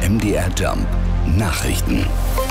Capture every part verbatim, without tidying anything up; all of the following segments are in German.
M D R Jump Nachrichten.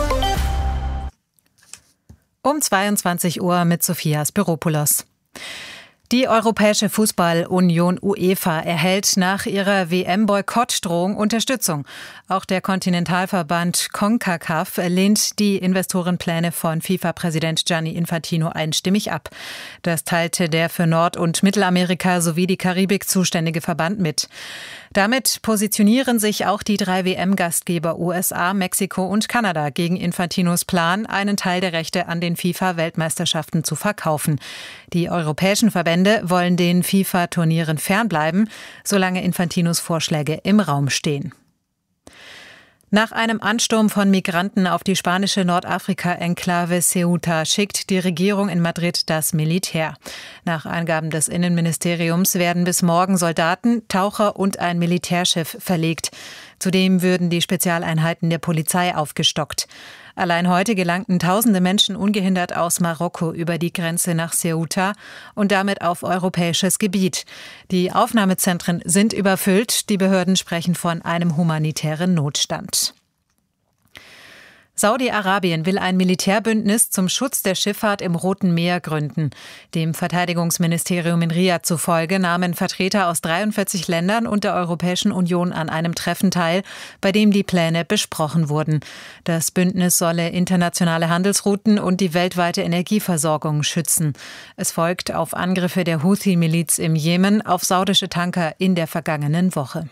Um zweiundzwanzig Uhr mit Sophia Spiropoulos. Die Europäische Fußball-Union UEFA erhält nach ihrer W M-Boykottdrohung Unterstützung. Auch der Kontinentalverband CONCACAF lehnt die Investorenpläne von FIFA-Präsident Gianni Infantino einstimmig ab. Das teilte der für Nord- und Mittelamerika sowie die Karibik zuständige Verband mit. Damit positionieren sich auch die drei W M-Gastgeber U S A, Mexiko und Kanada gegen Infantinos Plan, einen Teil der Rechte an den FIFA-Weltmeisterschaften zu verkaufen. Die europäischen Verbände wollen den FIFA-Turnieren fernbleiben, solange Infantinos Vorschläge im Raum stehen. Nach einem Ansturm von Migranten auf die spanische Nordafrika-Enklave Ceuta schickt die Regierung in Madrid das Militär. Nach Angaben des Innenministeriums werden bis morgen Soldaten, Taucher und ein Militärschiff verlegt. Zudem würden die Spezialeinheiten der Polizei aufgestockt. Allein heute gelangten tausende Menschen ungehindert aus Marokko über die Grenze nach Ceuta und damit auf europäisches Gebiet. Die Aufnahmezentren sind überfüllt. Die Behörden sprechen von einem humanitären Notstand. Saudi-Arabien will ein Militärbündnis zum Schutz der Schifffahrt im Roten Meer gründen. Dem Verteidigungsministerium in Riad zufolge nahmen Vertreter aus dreiundvierzig Ländern und der Europäischen Union an einem Treffen teil, bei dem die Pläne besprochen wurden. Das Bündnis solle internationale Handelsrouten und die weltweite Energieversorgung schützen. Es folgt auf Angriffe der Houthi-Miliz im Jemen auf saudische Tanker in der vergangenen Woche.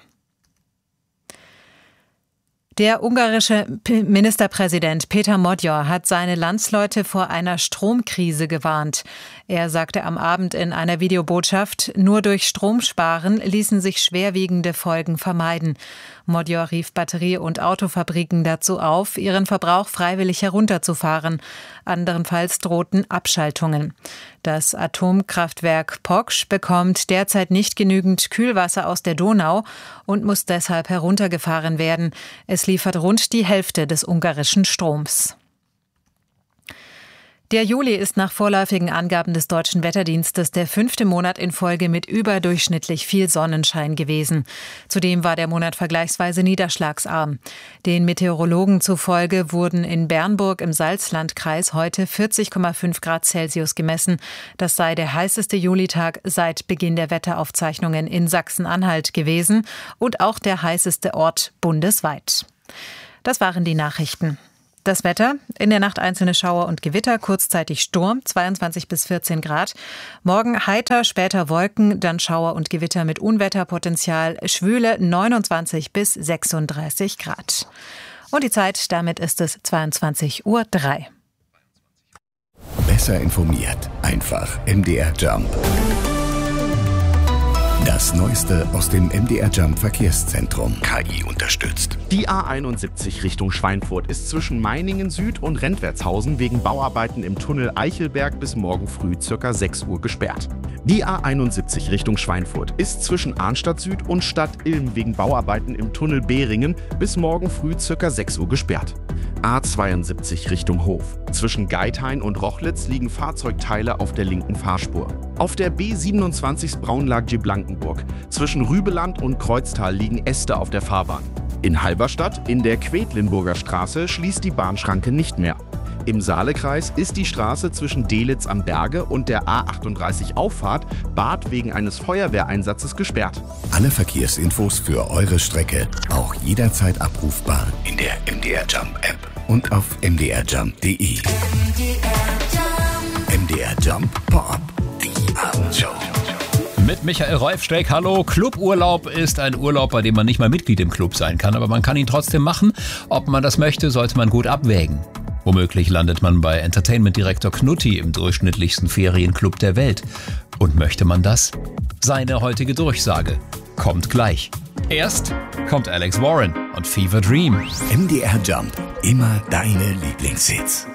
Der ungarische Ministerpräsident Péter Modor hat seine Landsleute vor einer Stromkrise gewarnt. Er sagte am Abend in einer Videobotschaft, nur durch Stromsparen ließen sich schwerwiegende Folgen vermeiden. Modor rief Batterie- und Autofabriken dazu auf, ihren Verbrauch freiwillig herunterzufahren. Anderenfalls drohten Abschaltungen. Das Atomkraftwerk Poksch bekommt derzeit nicht genügend Kühlwasser aus der Donau und muss deshalb heruntergefahren werden. Es liefert rund die Hälfte des ungarischen Stroms. Der Juli ist nach vorläufigen Angaben des Deutschen Wetterdienstes der fünfte Monat in Folge mit überdurchschnittlich viel Sonnenschein gewesen. Zudem war der Monat vergleichsweise niederschlagsarm. Den Meteorologen zufolge wurden in Bernburg im Salzlandkreis heute vierzig Komma fünf Grad Celsius gemessen. Das sei der heißeste Julitag seit Beginn der Wetteraufzeichnungen in Sachsen-Anhalt gewesen und auch der heißeste Ort bundesweit. Das waren die Nachrichten. Das Wetter, in der Nacht einzelne Schauer und Gewitter, kurzzeitig Sturm, zweiundzwanzig bis vierzehn Grad. Morgen heiter, später Wolken, dann Schauer und Gewitter mit Unwetterpotenzial, schwüle neunundzwanzig bis sechsunddreißig Grad. Und die Zeit, damit ist es zweiundzwanzig Uhr drei. Besser informiert, einfach M D R Jump. Das Neueste aus dem M D R Jump Verkehrszentrum. K I unterstützt. Die A einundsiebzig Richtung Schweinfurt ist zwischen Meiningen Süd und Rentwertshausen wegen Bauarbeiten im Tunnel Eichelberg bis morgen früh ca. sechs Uhr gesperrt. Die A einundsiebzig Richtung Schweinfurt ist zwischen Arnstadt Süd und Stadt Ilm wegen Bauarbeiten im Tunnel Behringen bis morgen früh ca. sechs Uhr gesperrt. A zweiundsiebzig Richtung Hof. Zwischen Geithain und Rochlitz liegen Fahrzeugteile auf der linken Fahrspur. Auf der B siebenundzwanzig Braunlage-Blankenburg. Zwischen Rübeland und Kreuztal liegen Äste auf der Fahrbahn. In Halberstadt, in der Quedlinburger Straße, schließt die Bahnschranke nicht mehr. Im Saalekreis ist die Straße zwischen Delitzsch am Berge und der A achtunddreißig Auffahrt Bad wegen eines Feuerwehreinsatzes gesperrt. Alle Verkehrsinfos für eure Strecke auch jederzeit abrufbar in der M D R Jump App und auf m d r jump punkt d e. M D R Jump Pop, die Abendshow. Mit Michael Reufsteck. Hallo. Cluburlaub ist ein Urlaub, bei dem man nicht mal Mitglied im Club sein kann, aber man kann ihn trotzdem machen. Ob man das möchte, sollte man gut abwägen. Womöglich landet man bei Entertainment-Direktor Knutti im durchschnittlichsten Ferienclub der Welt. Und möchte man das? Seine heutige Durchsage kommt gleich. Erst kommt Alex Warren und Fever Dream. M D R Jump, immer deine Lieblingshits.